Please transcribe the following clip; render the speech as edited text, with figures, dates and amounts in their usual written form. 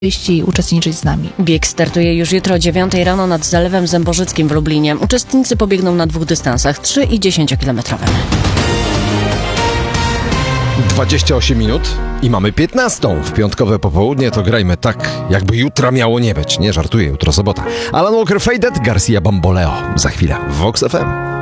wyjść i uczestniczyć z nami. Bieg startuje już jutro o 9 rano nad Zalewem Zębożyckim w Lublinie. Uczestnicy pobiegną na 2 dystansach, 3 i 10-kilometrowym. 28 minut i mamy 15. W piątkowe popołudnie to grajmy tak, jakby jutra miało nie być. Nie żartuję, jutro sobota. Alan Walker, Faded, Garcia Bamboleo. Za chwilę w Vox FM.